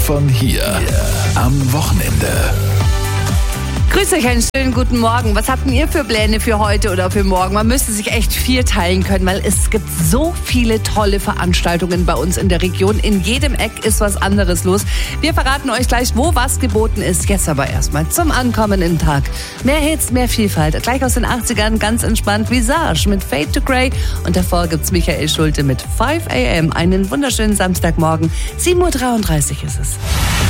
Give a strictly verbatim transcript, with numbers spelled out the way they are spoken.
von hier. Am Wochenende. Grüß euch, einen schönen guten Morgen. Was habt ihr für Pläne für heute oder für morgen? Man müsste sich echt viel teilen können, weil es gibt so viele tolle Veranstaltungen bei uns in der Region. In jedem Eck ist was anderes los. Wir verraten euch gleich, wo was geboten ist. Jetzt aber erstmal zum Ankommen im Tag. Mehr Hits, mehr Vielfalt. Gleich aus den achtzigern, ganz entspannt, Visage mit Fade to Grey. Und davor gibt's Michael Schulte mit five a m. Einen wunderschönen Samstagmorgen. sieben Uhr dreiunddreißig ist es.